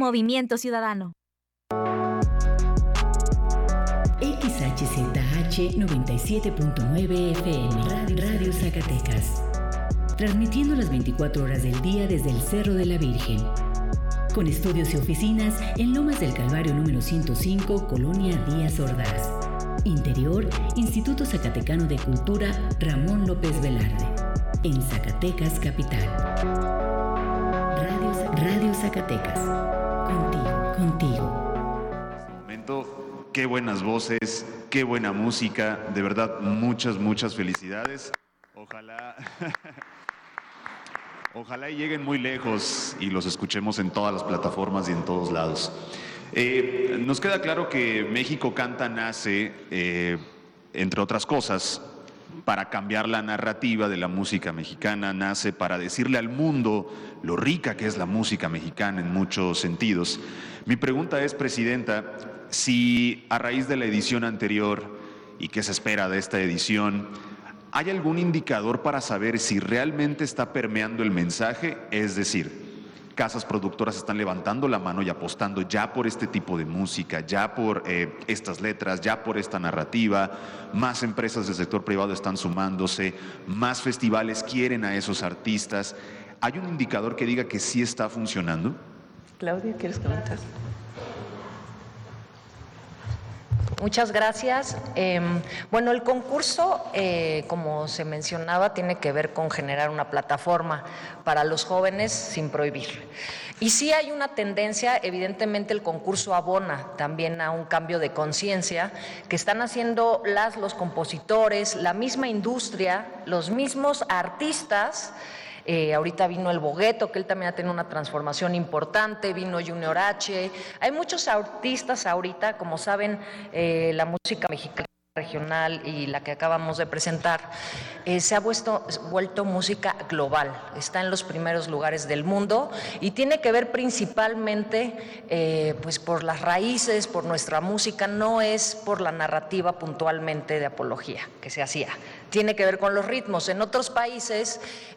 Movimiento Ciudadano. XHZH 97.9 FM, Radio Zacatecas. Transmitiendo las 24 horas del día desde el Cerro de la Virgen. Con estudios y oficinas en Lomas del Calvario número 105, Colonia Díaz Ordaz. Interior, Instituto Zacatecano de Cultura Ramón López Velarde. En Zacatecas, capital. Radio Zacatecas. Contigo. En este momento, qué buenas voces, qué buena música. De verdad, muchas felicidades. Ojalá y lleguen muy lejos y los escuchemos en todas las plataformas y en todos lados. Nos queda claro que México Canta nace, entre otras cosas, para cambiar la narrativa de la música mexicana, nace para decirle al mundo lo rica que es la música mexicana en muchos sentidos. Mi pregunta es, Presidenta, si a raíz de la edición anterior y qué se espera de esta edición, ¿hay algún indicador para saber si realmente está permeando el mensaje? Es decir, casas productoras están levantando la mano y apostando ya por este tipo de música, ya por estas letras, ya por esta narrativa. Más empresas del sector privado están sumándose, más festivales quieren a esos artistas. ¿Hay un indicador que diga que sí está funcionando? Claudia, ¿quieres comentar? Muchas gracias. Bueno, el concurso, como se mencionaba, tiene que ver con generar una plataforma para los jóvenes sin prohibir. Y sí hay una tendencia, evidentemente el concurso abona también a un cambio de conciencia que están haciendo los compositores, la misma industria, los mismos artistas. Ahorita vino el Bogueto, que él también ha tenido una transformación importante, vino Junior H. Hay muchos artistas ahorita, como saben, la música mexicana regional y la que acabamos de presentar, se ha vuelto música global, está en los primeros lugares del mundo y tiene que ver principalmente pues por las raíces, por nuestra música, no es por la narrativa puntualmente de apología que se hacía. Tiene que ver con los ritmos. En otros países,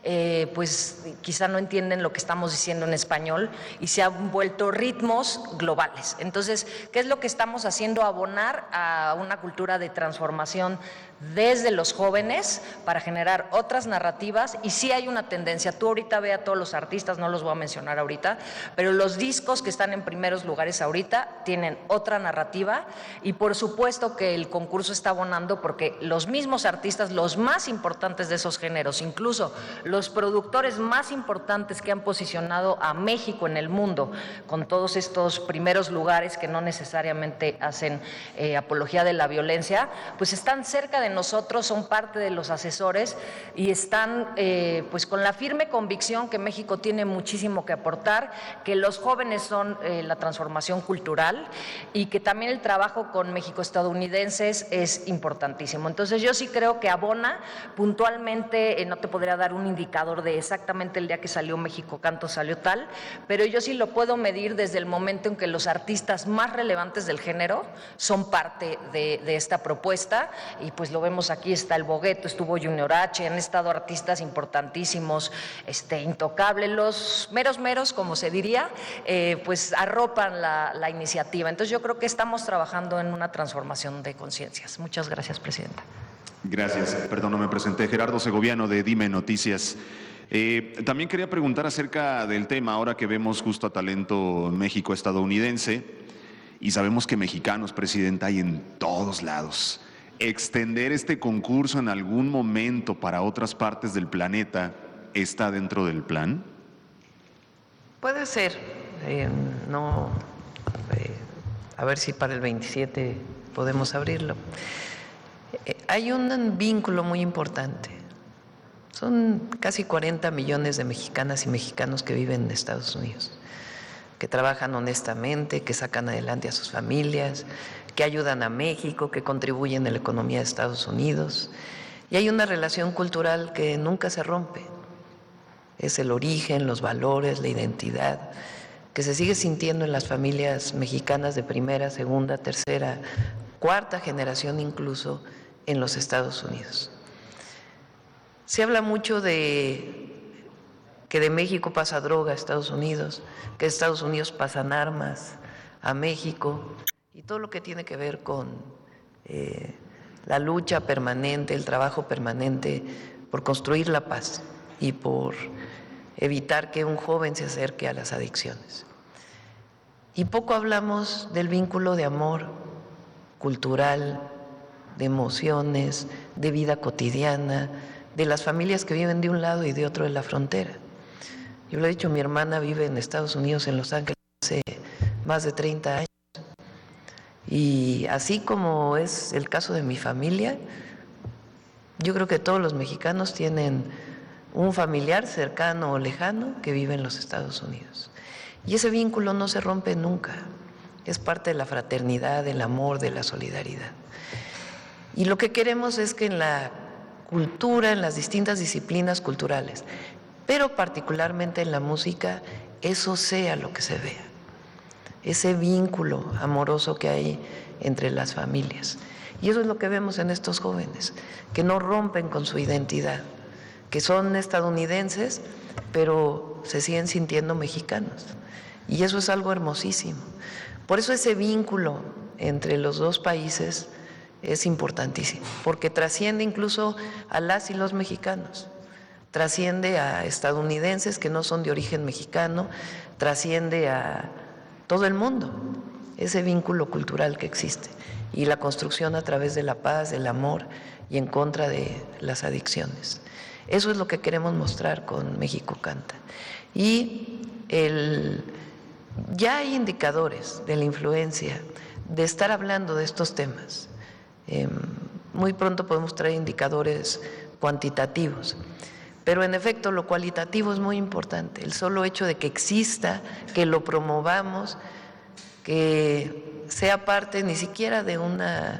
pues quizá no entienden lo que estamos diciendo en español y se han vuelto ritmos globales. Entonces, ¿qué es lo que estamos haciendo? Abonar a una cultura de transformación desde los jóvenes para generar otras narrativas y sí hay una tendencia. Tú ahorita ve a todos los artistas, no los voy a mencionar ahorita, pero los discos que están en primeros lugares ahorita tienen otra narrativa y por supuesto que el concurso está abonando porque los mismos artistas, los más importantes de esos géneros, incluso los productores más importantes que han posicionado a México en el mundo con todos estos primeros lugares que no necesariamente hacen apología de la violencia, pues están cerca de nosotros, son parte de los asesores y están pues con la firme convicción que México tiene muchísimo que aportar, que los jóvenes son la transformación cultural y que también el trabajo con México-estadounidenses es importantísimo. Entonces yo sí creo que abona puntualmente, no te podría dar un indicador de exactamente el día que salió México Canto salió tal, pero yo sí lo puedo medir desde el momento en que los artistas más relevantes del género son parte de esta propuesta y pues lo vemos aquí, está el Bogueto, estuvo Junior H, han estado artistas importantísimos, Intocable, los meros, como se diría, pues arropan la iniciativa. Entonces yo creo que estamos trabajando en una transformación de conciencias. Muchas gracias, Presidenta. Gracias. Perdón, no me presenté. Gerardo Segoviano, de Dime Noticias. También quería preguntar acerca del tema, ahora que vemos justo a talento México-estadounidense, y sabemos que mexicanos, Presidenta, hay en todos lados. ¿Extender este concurso en algún momento para otras partes del planeta está dentro del plan? Puede ser, a ver si para el 27 podemos abrirlo. Hay un vínculo muy importante. Son casi 40 millones de mexicanas y mexicanos que viven en Estados Unidos, que trabajan honestamente, que sacan adelante a sus familias, que ayudan a México, que contribuyen a la economía de Estados Unidos. Y hay una relación cultural que nunca se rompe. Es el origen, los valores, la identidad, que se sigue sintiendo en las familias mexicanas de primera, segunda, tercera, cuarta generación incluso en los Estados Unidos. Se habla mucho de que de México pasa droga a Estados Unidos, que de Estados Unidos pasan armas a México, y todo lo que tiene que ver con la lucha permanente, el trabajo permanente por construir la paz y por evitar que un joven se acerque a las adicciones. Y poco hablamos del vínculo de amor cultural, de emociones, de vida cotidiana, de las familias que viven de un lado y de otro de la frontera. Yo lo he dicho, mi hermana vive en Estados Unidos, en Los Ángeles, hace más de 30 años. Y así como es el caso de mi familia, yo creo que todos los mexicanos tienen un familiar cercano o lejano que vive en los Estados Unidos. Y ese vínculo no se rompe nunca. Es parte de la fraternidad, del amor, de la solidaridad. Y lo que queremos es que en la cultura, en las distintas disciplinas culturales, pero particularmente en la música, eso sea lo que se vea. Ese vínculo amoroso que hay entre las familias. Y eso es lo que vemos en estos jóvenes, que no rompen con su identidad, que son estadounidenses, pero se siguen sintiendo mexicanos. Y eso es algo hermosísimo. Por eso ese vínculo entre los dos países es importantísimo, porque trasciende incluso a las y los mexicanos, trasciende a estadounidenses que no son de origen mexicano, trasciende a todo el mundo, ese vínculo cultural que existe y la construcción a través de la paz, del amor y en contra de las adicciones. Eso es lo que queremos mostrar con México Canta. Y ya hay indicadores de la influencia de estar hablando de estos temas. Muy pronto podemos traer indicadores cuantitativos, pero en efecto lo cualitativo es muy importante. El solo hecho de que exista, que lo promovamos, que sea parte ni siquiera de un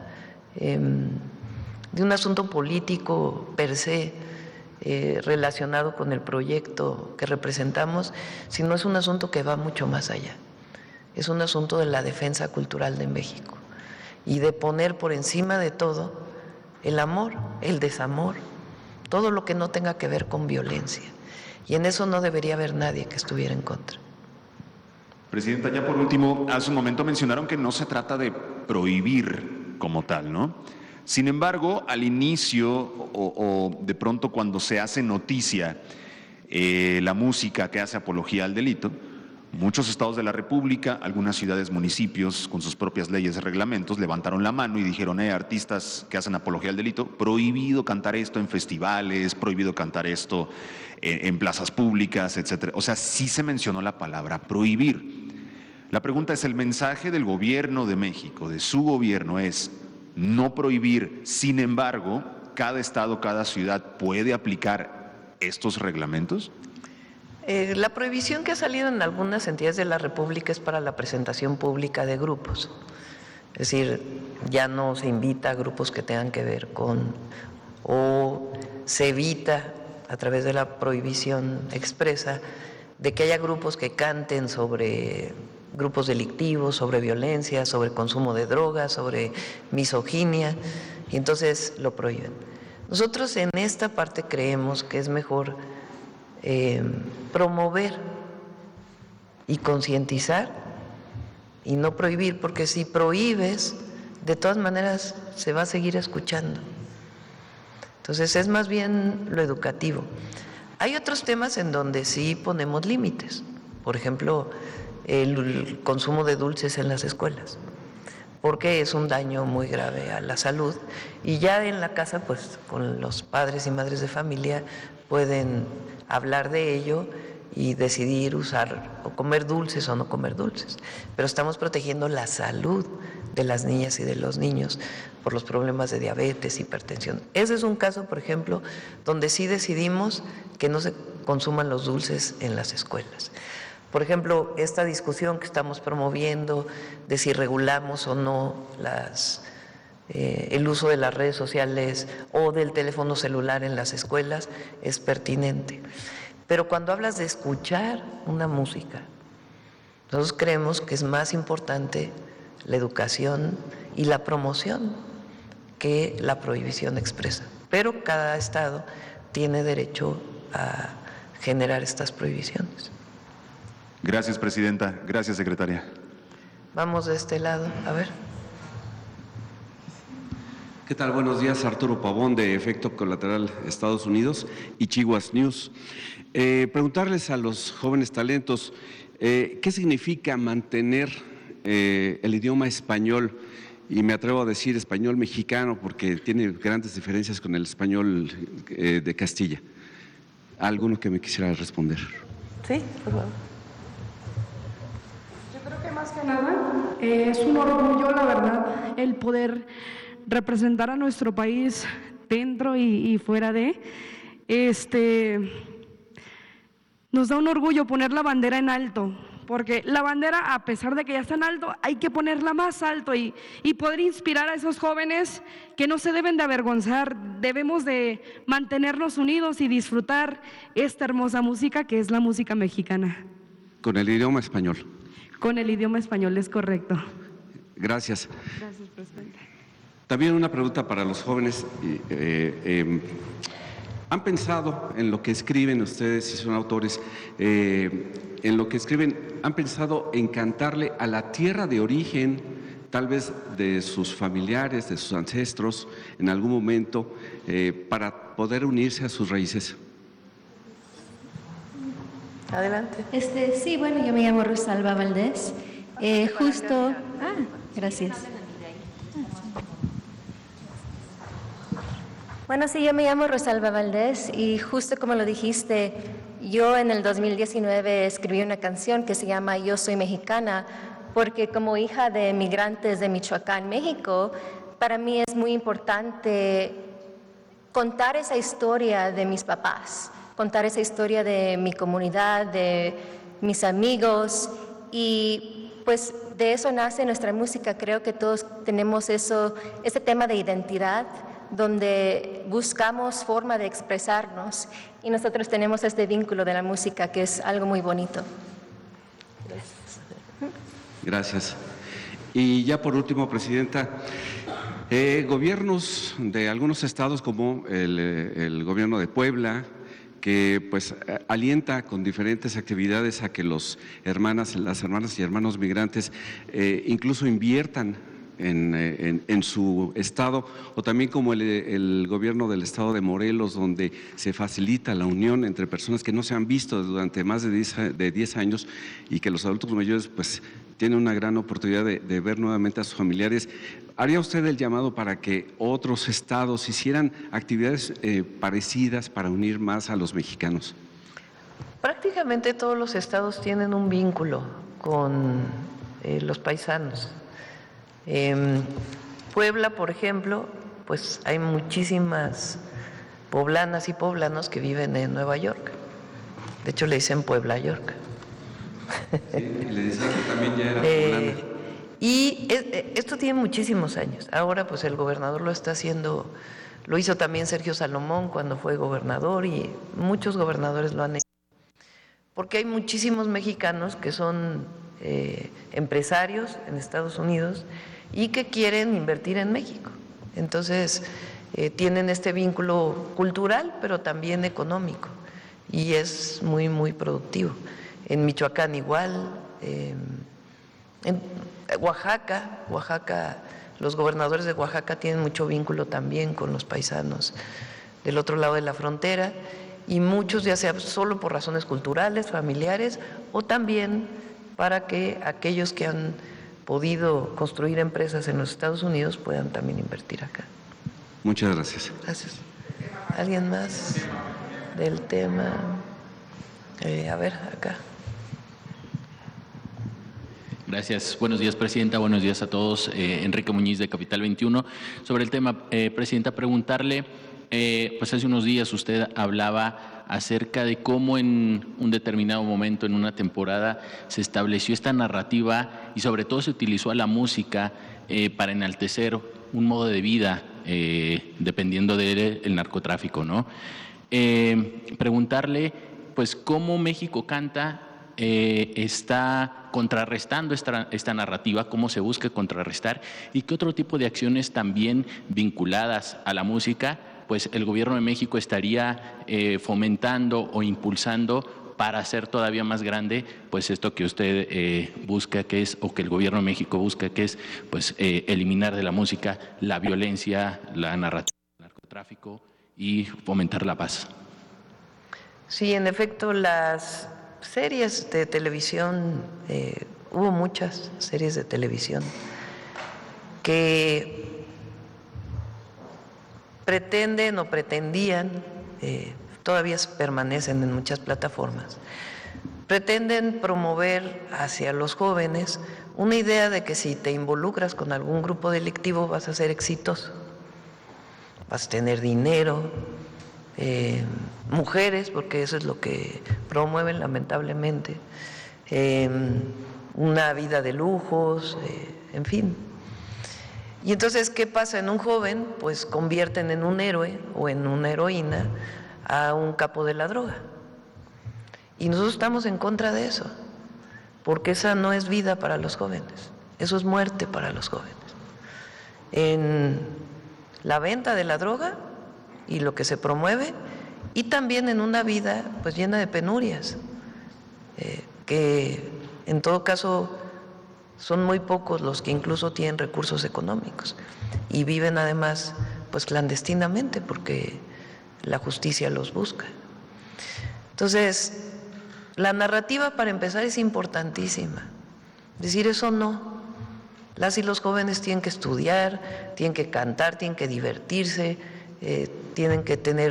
asunto político per se, relacionado con el proyecto que representamos, sino es un asunto que va mucho más allá. Es un asunto de la defensa cultural de México y de poner por encima de todo el amor, el desamor, todo lo que no tenga que ver con violencia. Y en eso no debería haber nadie que estuviera en contra. Presidenta, ya por último, hace un momento mencionaron que no se trata de prohibir como tal, ¿no? Sin embargo, al inicio o de pronto cuando se hace noticia la música que hace apología al delito, muchos estados de la República, algunas ciudades, municipios, con sus propias leyes y reglamentos, levantaron la mano y dijeron, artistas que hacen apología al delito, prohibido cantar esto en festivales, prohibido cantar esto en plazas públicas, etcétera. O sea, sí se mencionó la palabra prohibir. La pregunta es, ¿el mensaje del gobierno de México, de su gobierno, es no prohibir? Sin embargo, cada estado, cada ciudad puede aplicar estos reglamentos? La prohibición que ha salido en algunas entidades de la República es para la presentación pública de grupos. Es decir, ya no se invita a grupos que tengan que ver con, o se evita a través de la prohibición expresa de que haya grupos que canten sobre grupos delictivos, sobre violencia, sobre consumo de drogas, sobre misoginia, y entonces lo prohíben. Nosotros en esta parte creemos que es mejor promover y concientizar y no prohibir, porque si prohíbes, de todas maneras se va a seguir escuchando. Entonces es más bien lo educativo. Hay otros temas en donde sí ponemos límites, por ejemplo, el consumo de dulces en las escuelas, porque es un daño muy grave a la salud, y ya en la casa, pues con los padres y madres de familia pueden hablar de ello y decidir usar o comer dulces o no comer dulces, pero estamos protegiendo la salud de las niñas y de los niños por los problemas de diabetes, hipertensión. Ese es un caso, por ejemplo, donde sí decidimos que no se consuman los dulces en las escuelas. Por ejemplo, esta discusión que estamos promoviendo de si regulamos o no el uso de las redes sociales o del teléfono celular en las escuelas es pertinente. Pero cuando hablas de escuchar una música, nosotros creemos que es más importante la educación y la promoción que la prohibición expresa. Pero cada estado tiene derecho a generar estas prohibiciones. Gracias, presidenta. Gracias, secretaria. Vamos de este lado, a ver. ¿Qué tal? Buenos días, Arturo Pavón de Efecto Colateral Estados Unidos y Chihuas News. Preguntarles a los jóvenes talentos, ¿qué significa mantener el idioma español? Y me atrevo a decir español mexicano porque tiene grandes diferencias con el español de Castilla. ¿Alguno que me quisiera responder? Sí, por favor. Yo creo que más que nada es un orgullo, la verdad, el poder representar a nuestro país dentro y fuera de. Nos da un orgullo poner la bandera en alto, porque la bandera, a pesar de que ya está en alto, hay que ponerla más alto y poder inspirar a esos jóvenes que no se deben de avergonzar. Debemos de mantenernos unidos y disfrutar esta hermosa música que es la música mexicana. Con el idioma español. Con el idioma español, es correcto. Gracias. Gracias, presidente. También una pregunta para los jóvenes. ¿Han pensado en lo que escriben ustedes, si son autores, en lo que escriben, han pensado en cantarle a la tierra de origen, tal vez de sus familiares, de sus ancestros, en algún momento, para poder unirse a sus raíces? Adelante. Sí, bueno, yo me llamo Rosalba Valdés. Gracias. Bueno, sí, yo me llamo Rosalba Valdés y justo como lo dijiste, yo en el 2019 escribí una canción que se llama Yo Soy Mexicana, porque como hija de migrantes de Michoacán, México, para mí es muy importante contar esa historia de mis papás, contar esa historia de mi comunidad, de mis amigos, y pues de eso nace nuestra música. Creo que todos tenemos ese tema de identidad, donde buscamos forma de expresarnos, y nosotros tenemos este vínculo de la música que es algo muy bonito. Gracias. Y ya por último, presidenta, gobiernos de algunos estados como el gobierno de Puebla, que pues alienta con diferentes actividades a que las hermanas y hermanos migrantes incluso inviertan en su estado, o también como el gobierno del estado de Morelos, donde se facilita la unión entre personas que no se han visto durante más de 10 años y que los adultos mayores pues tienen una gran oportunidad de ver nuevamente a sus familiares. ¿Haría usted el llamado para que otros estados hicieran actividades parecidas para unir más a los mexicanos? Prácticamente todos los estados tienen un vínculo con los paisanos. Puebla, por ejemplo, pues hay muchísimas poblanas y poblanos que viven en Nueva York. De hecho, le dicen Puebla York. Sí, le decía que también ya era poblana. Y esto tiene muchísimos años. Ahora, pues el gobernador lo está haciendo, lo hizo también Sergio Salomón cuando fue gobernador, y muchos gobernadores lo han hecho. Porque hay muchísimos mexicanos que son empresarios en Estados Unidos y que quieren invertir en México. Entonces, tienen este vínculo cultural, pero también económico, y es muy, muy productivo. En Michoacán igual, en Oaxaca, los gobernadores de Oaxaca tienen mucho vínculo también con los paisanos del otro lado de la frontera, y muchos ya sea solo por razones culturales, familiares, o también para que aquellos que han podido construir empresas en los Estados Unidos puedan también invertir acá. Muchas gracias. Gracias. ¿Alguien más del tema? A ver, acá. Gracias. Buenos días, presidenta. Buenos días a todos. Enrique Muñiz, de Capital 21. Sobre el tema, presidenta, preguntarle, pues hace unos días usted hablaba acerca de cómo en un determinado momento, en una temporada, se estableció esta narrativa y sobre todo se utilizó a la música para enaltecer un modo de vida, dependiendo del narcotráfico, ¿no? Preguntarle, pues, cómo México Canta está contrarrestando esta narrativa, cómo se busca contrarrestar, y qué otro tipo de acciones también vinculadas a la música pues el gobierno de México estaría fomentando o impulsando para hacer todavía más grande pues esto que usted busca, que es, o que el gobierno de México busca, que es pues eliminar de la música la violencia, la narrativa, el narcotráfico y fomentar la paz. Sí, en efecto, las series de televisión, hubo muchas series de televisión que pretenden o pretendían, todavía permanecen en muchas plataformas, pretenden promover hacia los jóvenes una idea de que si te involucras con algún grupo delictivo vas a ser exitoso, vas a tener dinero, mujeres, porque eso es lo que promueven lamentablemente, una vida de lujos, en fin. Y entonces, ¿qué pasa en un joven? Pues convierten en un héroe o en una heroína a un capo de la droga. Y nosotros estamos en contra de eso, porque esa no es vida para los jóvenes, eso es muerte para los jóvenes. En la venta de la droga y lo que se promueve, y también en una vida pues llena de penurias, que en todo caso son muy pocos los que incluso tienen recursos económicos y viven además pues clandestinamente porque la justicia los busca. Entonces, la narrativa para empezar es importantísima. Decir eso no. Las y los jóvenes tienen que estudiar, tienen que cantar, tienen que divertirse, tienen que tener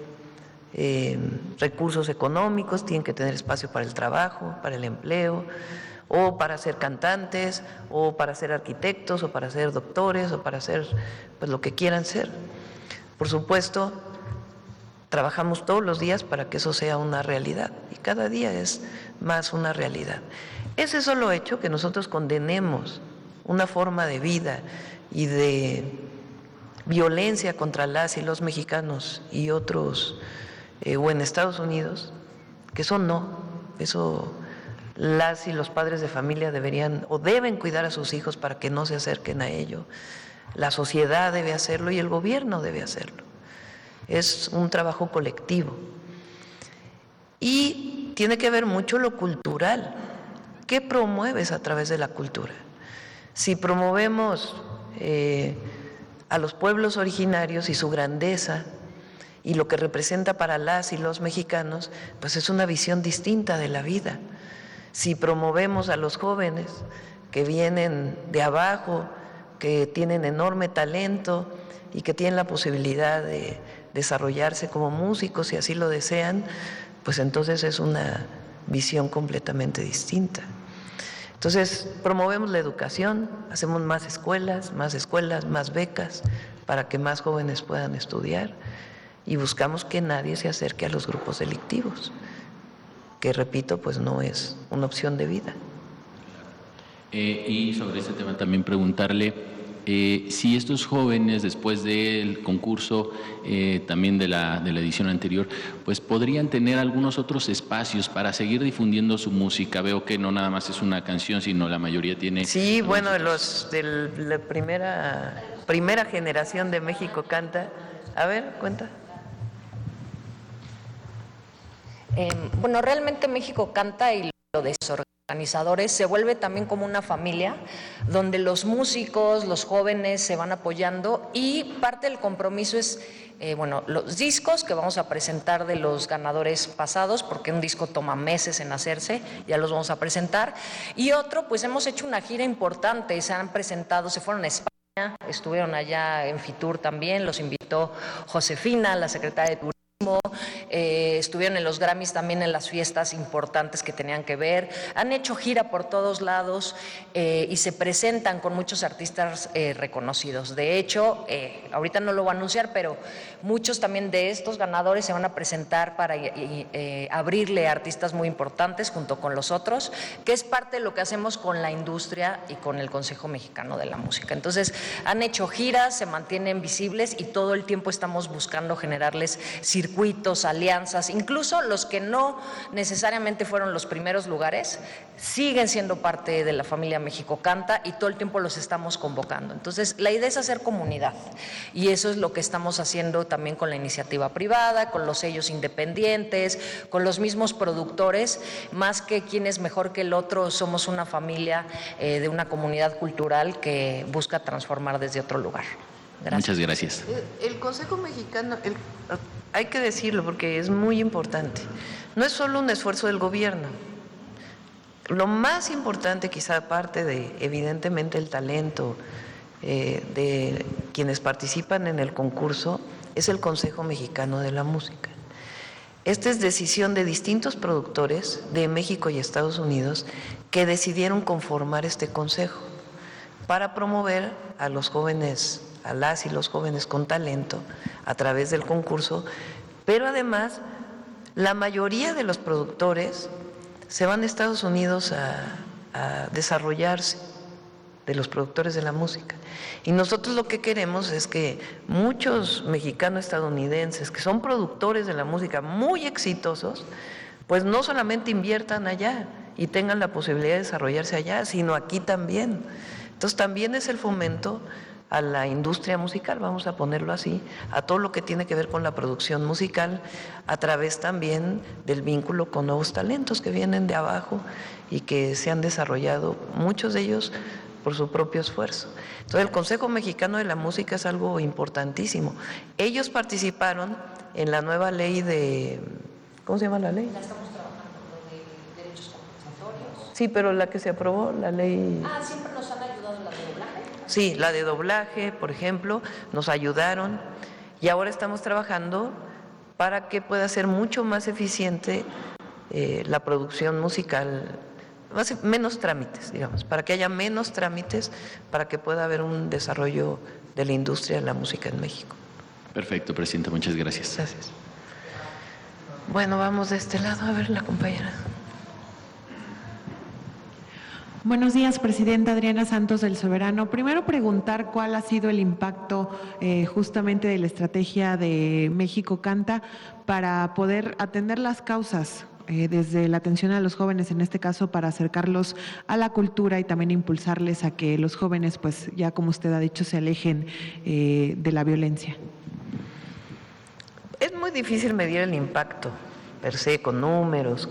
recursos económicos, tienen que tener espacio para el trabajo, para el empleo, o para ser cantantes, o para ser arquitectos, o para ser doctores, o para ser pues lo que quieran ser. Por supuesto, trabajamos todos los días para que eso sea una realidad, y cada día es más una realidad. Ese solo hecho que nosotros condenemos una forma de vida y de violencia contra las y los mexicanos y otros, o en Estados Unidos, que eso no, eso las y los padres de familia deberían o deben cuidar a sus hijos para que no se acerquen a ello. La sociedad debe hacerlo y el gobierno debe hacerlo. Es un trabajo colectivo. Y tiene que ver mucho lo cultural. ¿Qué promueves a través de la cultura? Si promovemos a los pueblos originarios y su grandeza y lo que representa para las y los mexicanos, pues es una visión distinta de la vida. Si promovemos a los jóvenes que vienen de abajo, que tienen enorme talento y que tienen la posibilidad de desarrollarse como músicos si así lo desean, pues entonces es una visión completamente distinta. Entonces, promovemos la educación, hacemos más escuelas, más becas para que más jóvenes puedan estudiar y buscamos que nadie se acerque a los grupos delictivos, que repito, pues no es una opción de vida. Y sobre ese tema también preguntarle si estos jóvenes, después del concurso, también de la edición anterior, pues podrían tener algunos otros espacios para seguir difundiendo su música. Veo que no nada más es una canción, sino la mayoría tiene... Sí, bueno, los de la primera generación de México Canta. A ver, cuenta. Bueno, realmente México Canta y lo de sus organizadores se vuelve también como una familia donde los músicos, los jóvenes se van apoyando y parte del compromiso es, bueno, los discos que vamos a presentar de los ganadores pasados, porque un disco toma meses en hacerse, ya los vamos a presentar, y otro, pues hemos hecho una gira importante, se han presentado, se fueron a España, estuvieron allá en Fitur también, los invitó Josefina, la secretaria de Turismo. Estuvieron en los Grammys también en las fiestas importantes que tenían que ver, han hecho gira por todos lados y se presentan con muchos artistas reconocidos. De hecho, ahorita no lo voy a anunciar, pero muchos también de estos ganadores se van a presentar para abrirle a artistas muy importantes junto con los otros, que es parte de lo que hacemos con la industria y con el Consejo Mexicano de la Música. Entonces, han hecho giras, se mantienen visibles y todo el tiempo estamos buscando generarles circuitos, alianzas, incluso los que no necesariamente fueron los primeros lugares, siguen siendo parte de la familia México Canta y todo el tiempo los estamos convocando. Entonces, la idea es hacer comunidad y eso es lo que estamos haciendo también con la iniciativa privada, con los sellos independientes, con los mismos productores, más que quién es mejor que el otro, somos una familia de una comunidad cultural que busca transformar desde otro lugar. Gracias. Muchas gracias. El Consejo Mexicano, hay que decirlo porque es muy importante, no es solo un esfuerzo del gobierno. Lo más importante, quizá aparte de evidentemente el talento de quienes participan en el concurso, es el Consejo Mexicano de la Música. Esta es decisión de distintos productores de México y Estados Unidos que decidieron conformar este consejo para promover a los jóvenes, a las y los jóvenes con talento a través del concurso, pero además la mayoría de los productores se van a Estados Unidos a desarrollarse, de los productores de la música. Y nosotros lo que queremos es que muchos mexicano-estadounidenses que son productores de la música muy exitosos, pues no solamente inviertan allá y tengan la posibilidad de desarrollarse allá, sino aquí también. Entonces también es el fomento a la industria musical, vamos a ponerlo así, a todo lo que tiene que ver con la producción musical, a través también del vínculo con nuevos talentos que vienen de abajo y que se han desarrollado, muchos de ellos por su propio esfuerzo. Entonces el Consejo Mexicano de la Música es algo importantísimo. Ellos participaron en la nueva ley de, ¿cómo se llama la ley? La estamos trabajando, de derechos compensatorios. Sí, pero la que se aprobó, la ley... Siempre nos han ayudado la de doblaje. Sí, la de doblaje, por ejemplo, nos ayudaron y ahora estamos trabajando para que pueda ser mucho más eficiente la producción musical, menos trámites, digamos, para que haya menos trámites, para que pueda haber un desarrollo de la industria de la música en México. Perfecto, Presidenta, muchas gracias. Gracias. Bueno, vamos de este lado a ver la compañera. Buenos días, Presidenta. Adriana Santos del Soberano. Primero preguntar cuál ha sido el impacto justamente de la estrategia de México Canta para poder atender las causas desde la atención a los jóvenes, en este caso para acercarlos a la cultura y también impulsarles a que los jóvenes, pues ya como usted ha dicho, se alejen de la violencia. Es muy difícil medir el impacto per se con números,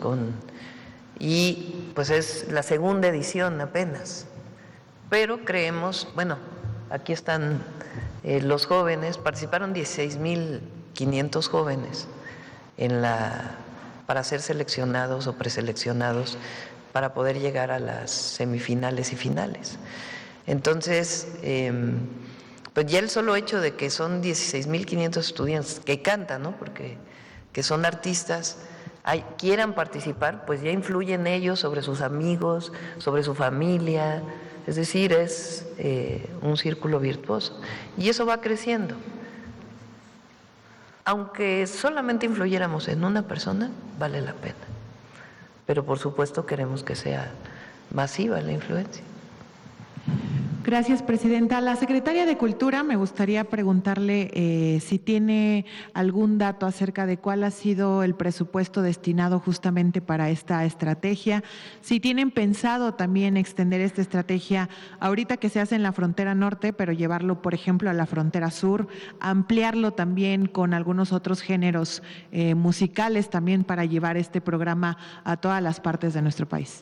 y pues es la segunda edición apenas, pero creemos, bueno, aquí están los jóvenes, participaron 16,500 jóvenes para ser seleccionados o preseleccionados para poder llegar a las semifinales y finales. Entonces, pues ya el solo hecho de que son 16,500 estudiantes que cantan, ¿no? Porque que son artistas, quieran participar, pues ya influye en ellos, sobre sus amigos, sobre su familia, es decir, es un círculo virtuoso y eso va creciendo. Aunque solamente influyéramos en una persona, vale la pena, pero por supuesto queremos que sea masiva la influencia. Gracias, Presidenta. La Secretaria de Cultura, me gustaría preguntarle si tiene algún dato acerca de cuál ha sido el presupuesto destinado justamente para esta estrategia, si tienen pensado también extender esta estrategia ahorita que se hace en la frontera norte, pero llevarlo, por ejemplo, a la frontera sur, ampliarlo también con algunos otros géneros musicales también para llevar este programa a todas las partes de nuestro país.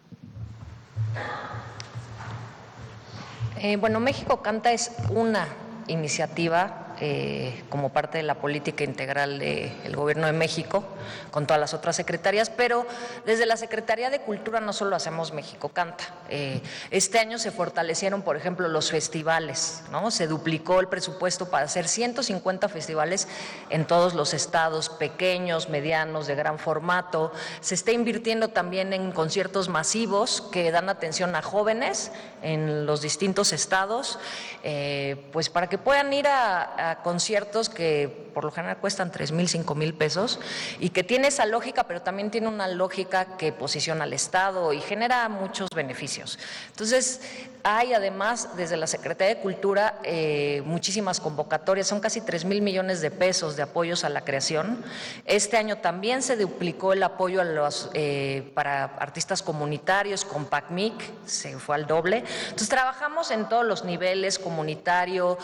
Bueno, México Canta es una iniciativa como parte de la política integral del Gobierno de México, con todas las otras secretarías, pero desde la Secretaría de Cultura no solo hacemos México Canta. Este año se fortalecieron, por ejemplo, los festivales, ¿no? Se duplicó el presupuesto para hacer 150 festivales en todos los estados, pequeños, medianos, de gran formato. Se está invirtiendo también en conciertos masivos que dan atención a jóvenes en los distintos estados, pues para que puedan ir a a conciertos que por lo general cuestan 3,000, 5,000 pesos y que tiene esa lógica, pero también tiene una lógica que posiciona al Estado y genera muchos beneficios. Entonces, hay además desde la Secretaría de Cultura muchísimas convocatorias, son casi 3,000 millones de pesos de apoyos a la creación. Este año también se duplicó el apoyo para artistas comunitarios con PACMIC, se fue al doble. Entonces trabajamos en todos los niveles, comunitario,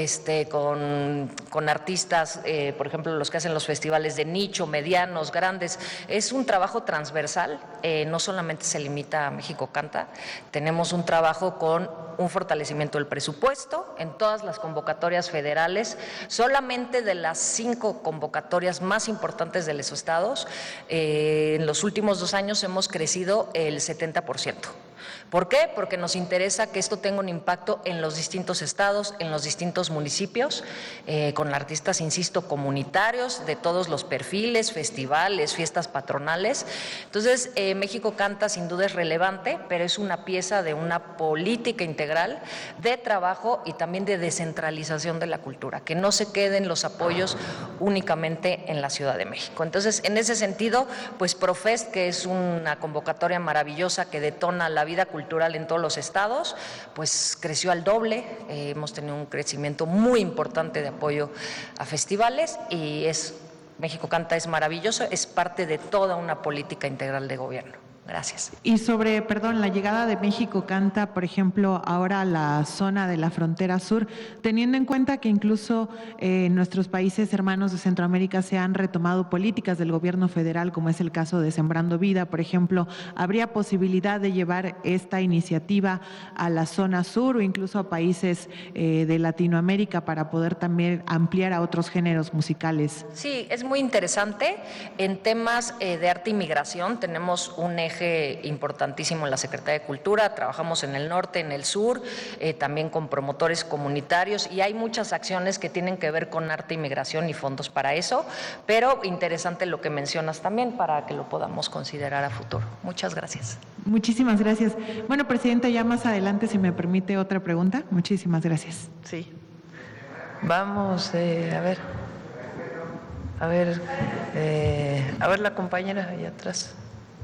con artistas, por ejemplo, los que hacen los festivales de nicho, medianos, grandes. Es un trabajo transversal, no solamente se limita a México Canta, tenemos un trabajo con un fortalecimiento del presupuesto en todas las convocatorias federales. Solamente de las 5 convocatorias más importantes de los estados, en los últimos 2 años hemos crecido el 70%. ¿Por qué? Porque nos interesa que esto tenga un impacto en los distintos estados, en los distintos municipios, con artistas, insisto, comunitarios de todos los perfiles, festivales, fiestas patronales. Entonces, México Canta sin duda es relevante, pero es una pieza de una política integral de trabajo y también de descentralización de la cultura, que no se queden los apoyos únicamente en la Ciudad de México. Entonces, en ese sentido, pues Profest, que es una convocatoria maravillosa que detona la vida cultural en todos los estados, pues creció al doble. Hemos tenido un crecimiento muy importante de apoyo a festivales y México Canta es maravilloso, es parte de toda una política integral de gobierno. Gracias. Y sobre, la llegada de México Canta, por ejemplo, ahora a la zona de la frontera sur, teniendo en cuenta que incluso en nuestros países hermanos de Centroamérica se han retomado políticas del gobierno federal, como es el caso de Sembrando Vida, por ejemplo, ¿habría posibilidad de llevar esta iniciativa a la zona sur o incluso a países de Latinoamérica para poder también ampliar a otros géneros musicales? Sí, es muy interesante. En temas de arte y migración tenemos un eje importantísimo en la Secretaría de Cultura, trabajamos en el norte, en el sur, también con promotores comunitarios y hay muchas acciones que tienen que ver con arte y migración y fondos para eso, pero interesante lo que mencionas también para que lo podamos considerar a futuro. Muchas gracias. Muchísimas gracias. Bueno, Presidenta, ya más adelante, si me permite otra pregunta. Muchísimas gracias. Sí. Vamos, a ver la compañera allá atrás.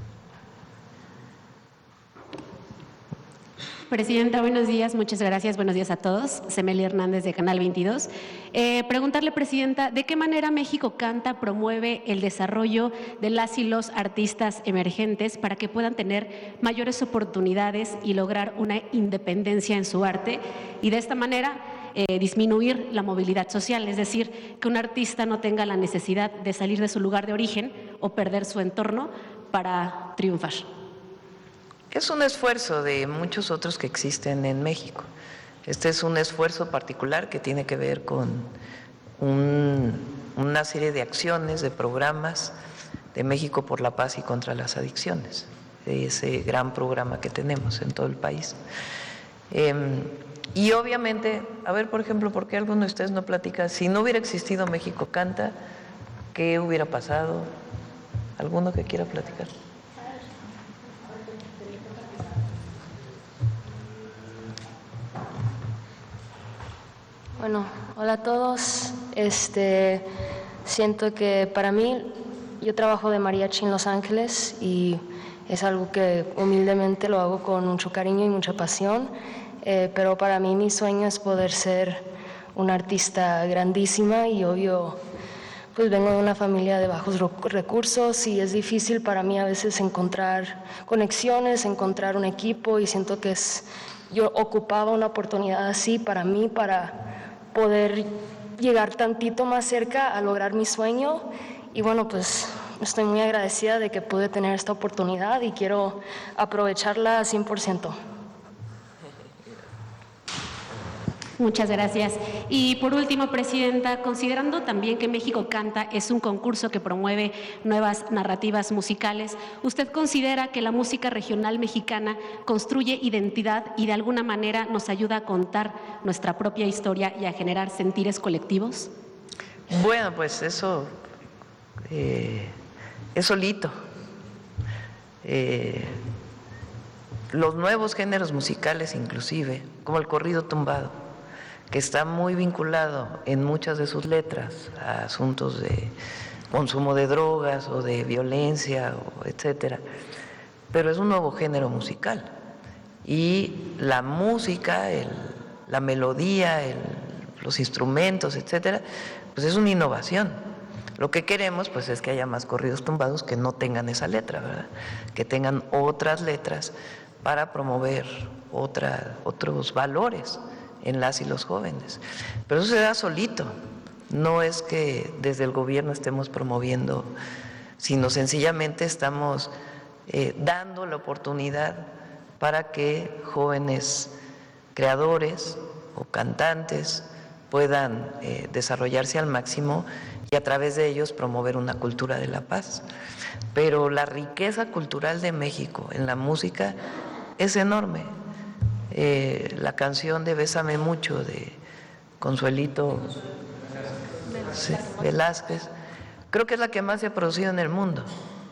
Presidenta, buenos días, muchas gracias, buenos días a todos. Semeli Hernández de Canal 22. Preguntarle, Presidenta, ¿de qué manera México Canta promueve el desarrollo de las y los artistas emergentes para que puedan tener mayores oportunidades y lograr una independencia en su arte y de esta manera disminuir la movilidad social? Es decir, que un artista no tenga la necesidad de salir de su lugar de origen o perder su entorno para triunfar. Es un esfuerzo de muchos otros que existen en México. Este es un esfuerzo particular que tiene que ver con una serie de acciones, de programas de México por la Paz y contra las Adicciones, ese gran programa que tenemos en todo el país. Y obviamente, por ejemplo, ¿por qué alguno de ustedes no platica? Si no hubiera existido México Canta, ¿qué hubiera pasado? ¿Alguno que quiera platicar? Bueno, hola a todos. Siento que para mí, yo trabajo de mariachi en Los Ángeles y es algo que humildemente lo hago con mucho cariño y mucha pasión, pero para mí mi sueño es poder ser una artista grandísima y obvio, pues vengo de una familia de bajos recursos y es difícil para mí a veces encontrar conexiones, encontrar un equipo y siento que yo ocupaba una oportunidad así para mí, para poder llegar tantito más cerca a lograr mi sueño y bueno, pues estoy muy agradecida de que pude tener esta oportunidad y quiero aprovecharla 100%. Muchas gracias. Y por último, Presidenta, considerando también que México Canta es un concurso que promueve nuevas narrativas musicales, ¿usted considera que la música regional mexicana construye identidad y de alguna manera nos ayuda a contar nuestra propia historia y a generar sentires colectivos? Bueno, pues eso es solito. Los nuevos géneros musicales inclusive, como el corrido tumbado, que está muy vinculado en muchas de sus letras a asuntos de consumo de drogas o de violencia, etcétera, pero es un nuevo género musical. Y la música, la melodía, los instrumentos, etcétera, pues es una innovación. Lo que queremos pues es que haya más corridos tumbados que no tengan esa letra, ¿verdad? Que tengan otras letras para promover otros valores en las y los jóvenes. Pero eso se da solito, no es que desde el gobierno estemos promoviendo, sino sencillamente estamos dando la oportunidad para que jóvenes creadores o cantantes puedan desarrollarse al máximo y a través de ellos promover una cultura de la paz. Pero la riqueza cultural de México en la música es enorme. La canción de Bésame Mucho de Consuelito Velázquez, creo que es la que más se ha producido en el mundo,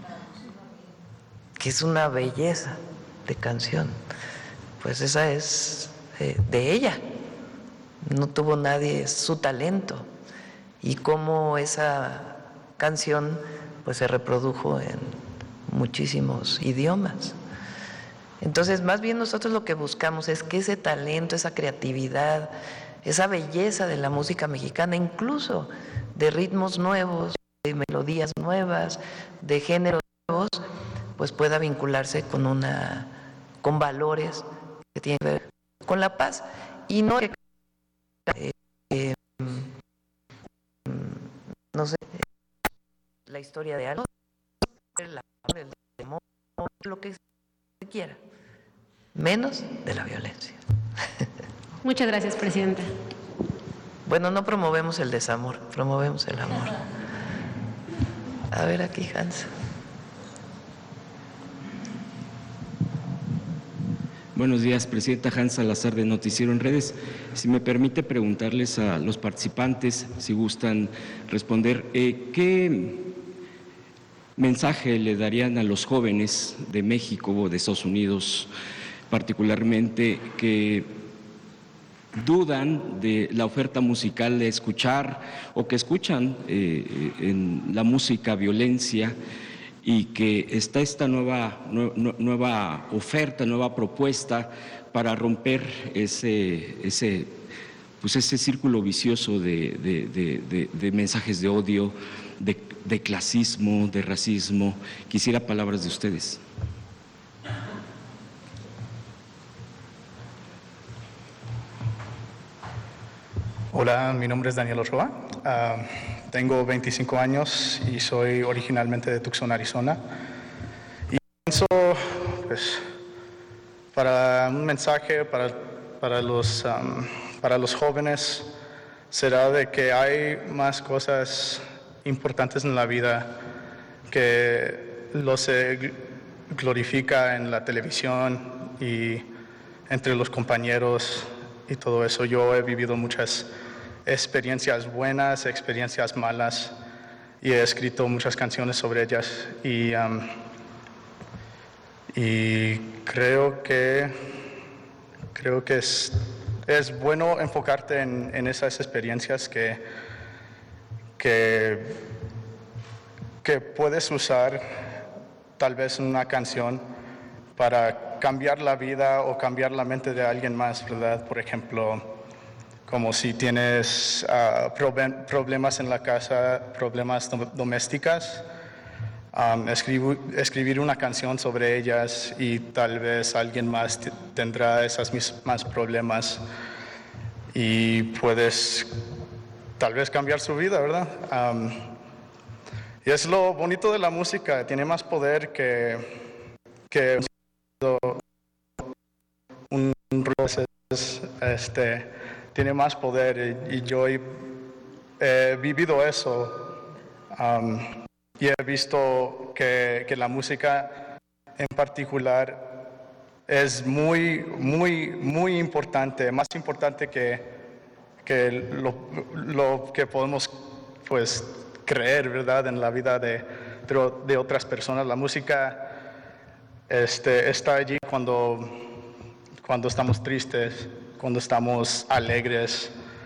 que es una belleza de canción. Pues esa es de ella, no tuvo nadie su talento, y cómo esa canción pues se reprodujo en muchísimos idiomas. Entonces, más bien nosotros lo que buscamos es que ese talento, esa creatividad, esa belleza de la música mexicana, incluso de ritmos nuevos, de melodías nuevas, de géneros nuevos, pues pueda vincularse con valores que tienen que ver con la paz, y no que no sé, la historia de algo, el temor, lo que se quiera, menos de la violencia. Muchas gracias, presidenta. Bueno, no promovemos el desamor, promovemos el amor. A ver aquí, Hans. Buenos días, presidenta. Hans Salazar, de Noticiero en Redes. Si me permite preguntarles a los participantes, si gustan responder, ¿qué mensaje le darían a los jóvenes de México o de Estados Unidos, particularmente, que dudan de la oferta musical, de escuchar o que escuchan en la música violencia, y que está esta nueva oferta, nueva propuesta para romper ese círculo vicioso de mensajes de odio, de clasismo, de racismo? Quisiera palabras de ustedes. Hola, mi nombre es Daniel Ochoa. Tengo 25 años y soy originalmente de Tucson, Arizona. Y pienso, pues, para un mensaje para los jóvenes será de que hay más cosas importantes en la vida que se glorifica en la televisión y entre los compañeros y todo eso. Yo he vivido muchas experiencias buenas, experiencias malas, y he escrito muchas canciones sobre ellas, y creo que es bueno enfocarte en esas experiencias que puedes usar tal vez en una canción para cambiar la vida o cambiar la mente de alguien más, ¿verdad? Por ejemplo, como si tienes problemas en la casa, problemas domésticas, escribir una canción sobre ellas, y tal vez alguien más tendrá esos mismos problemas y puedes tal vez cambiar su vida, ¿verdad? Y es lo bonito de la música, tiene más poder que un tiene más poder, y yo he vivido eso, y he visto que la música en particular es muy, muy, muy importante, más importante que lo que podemos pues creer, ¿verdad?, en la vida de otras personas. La música está allí cuando estamos tristes, cuando estamos alegres,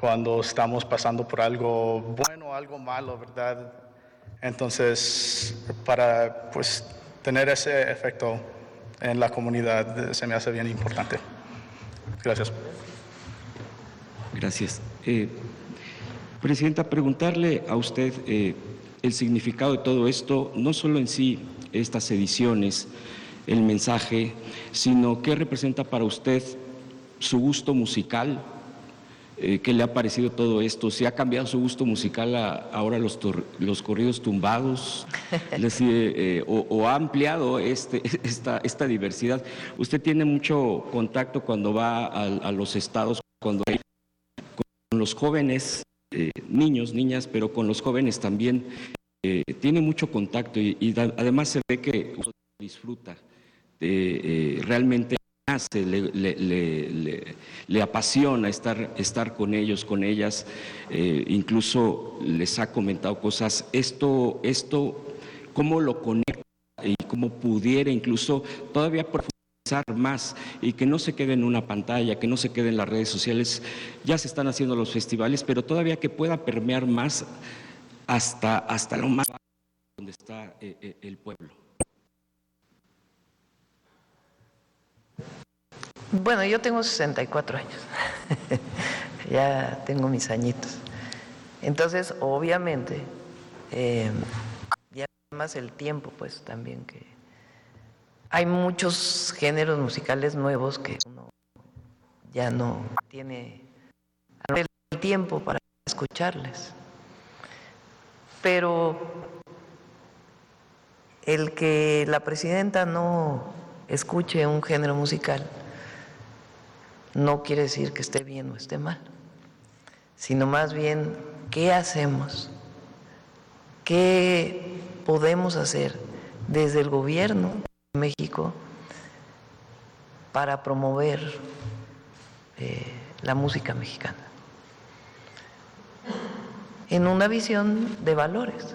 cuando estamos pasando por algo bueno o algo malo, ¿verdad? Entonces, para pues, tener ese efecto en la comunidad se me hace bien importante. Gracias. Gracias. Presidenta, preguntarle a usted el significado de todo esto, no solo en sí estas ediciones, el mensaje, sino qué representa para usted su gusto musical, qué le ha parecido todo esto, si ha cambiado su gusto musical ahora los corridos tumbados, o ha ampliado esta diversidad. Usted tiene mucho contacto cuando va a los estados, cuando hay con los jóvenes, niños, niñas, pero con los jóvenes también tiene mucho contacto y además se ve que disfruta, realmente nace, le apasiona estar con ellos, con ellas, incluso les ha comentado cosas. Esto, ¿cómo lo conecta y cómo pudiera incluso todavía profundizar más y que no se quede en una pantalla, que no se quede en las redes sociales? Ya se están haciendo los festivales, pero todavía que pueda permear más hasta lo más donde está el pueblo. Bueno, yo tengo 64 años, ya tengo mis añitos. Entonces, obviamente, y además el tiempo, pues también que hay muchos géneros musicales nuevos que uno ya no tiene el tiempo para escucharles. Pero el que la presidenta no escuche un género musical no quiere decir que esté bien o esté mal, sino más bien qué hacemos, qué podemos hacer desde el gobierno de México para promover la música mexicana en una visión de valores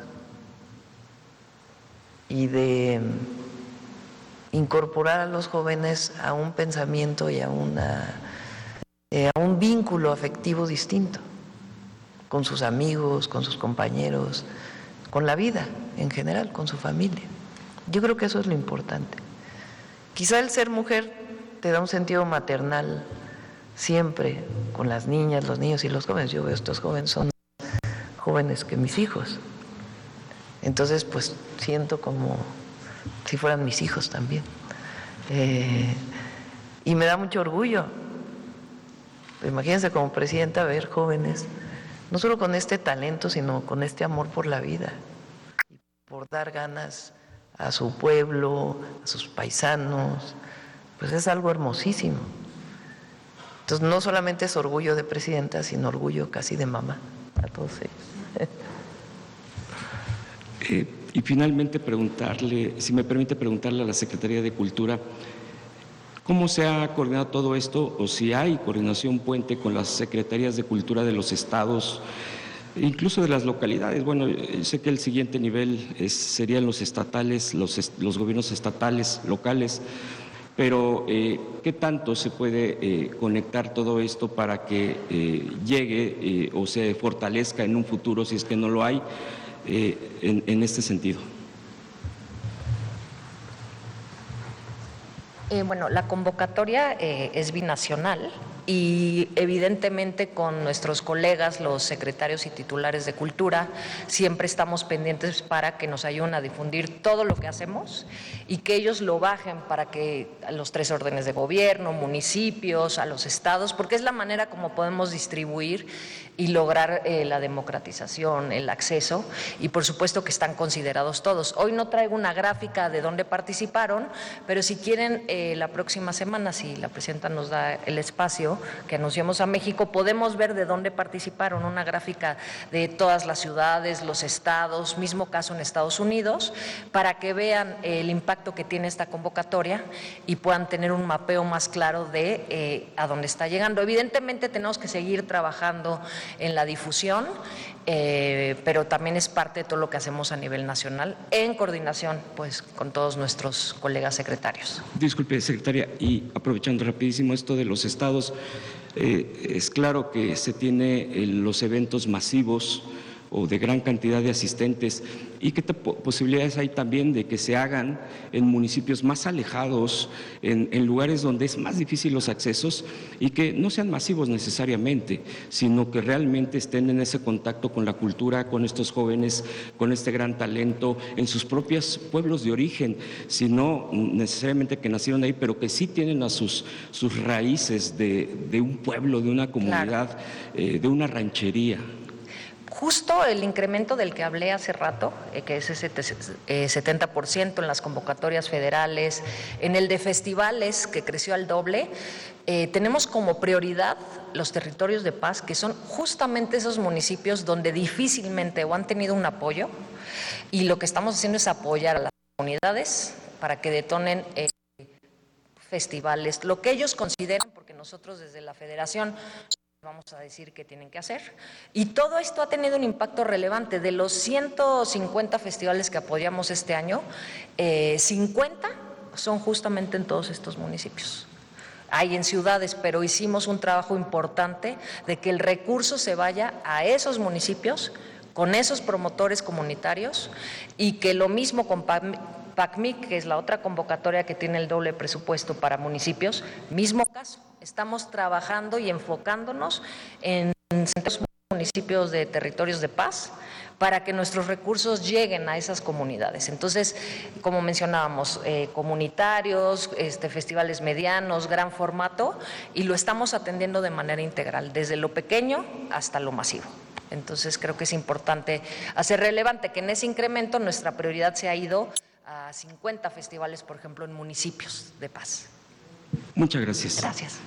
y de incorporar a los jóvenes a un pensamiento y a un vínculo afectivo distinto con sus amigos, con sus compañeros, con la vida en general, con su familia. Yo creo que eso es lo importante. Quizá el ser mujer te da un sentido maternal siempre con las niñas, los niños y los jóvenes. Yo veo estos jóvenes, son jóvenes que mis hijos. Entonces, pues siento como si fueran mis hijos también. Y me da mucho orgullo. Imagínense como presidenta ver jóvenes, no solo con este talento, sino con este amor por la vida, y por dar ganas a su pueblo, a sus paisanos, pues es algo hermosísimo. Entonces no solamente es orgullo de presidenta, sino orgullo casi de mamá a todos ellos. Y finalmente preguntarle, si me permite preguntarle a la Secretaría de Cultura, ¿cómo se ha coordinado todo esto o si hay coordinación puente con las secretarías de Cultura de los estados, incluso de las localidades? Bueno, sé que el siguiente nivel serían los estatales, los gobiernos estatales, locales, pero ¿qué tanto se puede conectar todo esto para que llegue o se fortalezca en un futuro, si es que no lo hay, en este sentido? Bueno, la convocatoria es binacional y evidentemente con nuestros colegas, los secretarios y titulares de Cultura, siempre estamos pendientes para que nos ayuden a difundir todo lo que hacemos y que ellos lo bajen para que a los 3 órdenes de gobierno, municipios, a los estados, porque es la manera como podemos distribuir y lograr la democratización, el acceso, y por supuesto que están considerados todos. Hoy no traigo una gráfica de dónde participaron, pero si quieren la próxima semana, si la presidenta nos da el espacio que anunciamos a México, podemos ver de dónde participaron, una gráfica de todas las ciudades, los estados, mismo caso en Estados Unidos, para que vean el impacto que tiene esta convocatoria y puedan tener un mapeo más claro de a dónde está llegando. Evidentemente tenemos que seguir trabajando en la difusión pero también es parte de todo lo que hacemos a nivel nacional en coordinación pues con todos nuestros colegas secretarios. Disculpe, secretaria, y aprovechando rapidísimo esto de los estados, es claro que se tiene los eventos masivos o de gran cantidad de asistentes, y qué posibilidades hay también de que se hagan en municipios más alejados, en lugares donde es más difícil los accesos, y que no sean masivos necesariamente, sino que realmente estén en ese contacto con la cultura, con estos jóvenes, con este gran talento, en sus propios pueblos de origen, sino necesariamente que nacieron ahí, pero que sí tienen a sus raíces de un pueblo, de una comunidad, claro, de una ranchería. Justo el incremento del que hablé hace rato, que es ese 70% en las convocatorias federales, en el de festivales, que creció al doble, tenemos como prioridad los territorios de paz, que son justamente esos municipios donde difícilmente o han tenido un apoyo, y lo que estamos haciendo es apoyar a las comunidades para que detonen festivales, lo que ellos consideran, porque nosotros desde la federación vamos a decir qué tienen que hacer. Y todo esto ha tenido un impacto relevante. De los 150 festivales que apoyamos este año, 50 son justamente en todos estos municipios. Hay en ciudades, pero hicimos un trabajo importante de que el recurso se vaya a esos municipios, con esos promotores comunitarios, y que lo mismo con PACMIC, que es la otra convocatoria que tiene el doble presupuesto para municipios, mismo caso. Estamos trabajando y enfocándonos en centros municipios de territorios de paz para que nuestros recursos lleguen a esas comunidades. Entonces, como mencionábamos, comunitarios, festivales medianos, gran formato, y lo estamos atendiendo de manera integral, desde lo pequeño hasta lo masivo. Entonces, creo que es importante hacer relevante que en ese incremento nuestra prioridad se ha ido a 50 festivales, por ejemplo, en municipios de paz. Muchas gracias. Gracias.